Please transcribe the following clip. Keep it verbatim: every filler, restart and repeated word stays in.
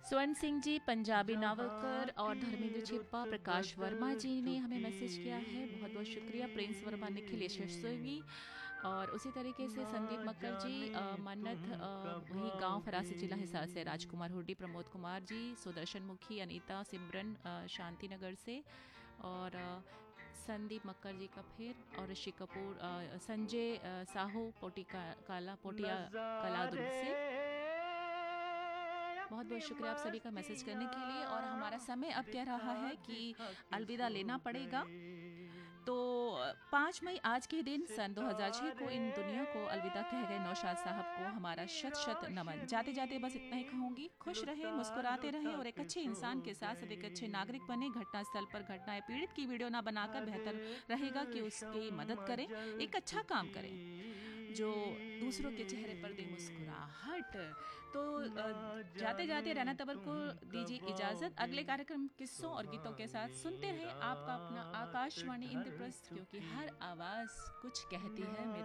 स्वर्ण सिंह जी, पंजाबी नावलकर और धर्मेंद्र छिप्पा, प्रकाश वर्मा जी ने हमें मैसेज किया है, बहुत बहुत शुक्रिया। प्रिंस वर्मा, निखिल यशस्वी और उसी तरीके से संदीप मक्कर जी, अ, मन्नत, अ, वही गांव फरासी जिला हिसार से, राजकुमार हुड्डी, प्रमोद कुमार जी, सुदर्शन मुखी, अनीता, सिमरन, अ, शांति नगर से और अ, संदीप मक्कर जी का फिर और ऋषि कपूर, अ, संजय अ, साहू पोटी का, काला पोटिया कला दुर्ग से। बहुत बहुत शुक्रिया आप सभी का मैसेज करने के लिए। और हमारा समय अब कह रहा है कि अलविदा लेना पड़ेगा। तो पाँच मई आज के दिन सन दो हज़ार छह को इन दुनिया को अलविदा कह गए नौशाद साहब को हमारा शत शत नमन। जाते जाते बस इतना ही कहूंगी, खुश रहें, मुस्कुराते रहें और एक अच्छे इंसान के साथ साथ एक अच्छे नागरिक बने। घटना स्थल पर घटनाएं पीड़ित की वीडियो ना बनाकर बेहतर रहेगा कि उसकी मदद करें, एक अच्छा काम करें जो दूसरों के चेहरे पर दे मुस्कुराहट। तो जाते जाते रैना तबर को दीजिए इजाजत। अगले कार्यक्रम किस्सों और गीतों के साथ सुनते रहे आपका अपना आकाशवाणी इंद्रप्रस्थ, क्योंकि हर आवाज कुछ कहती है। मेरे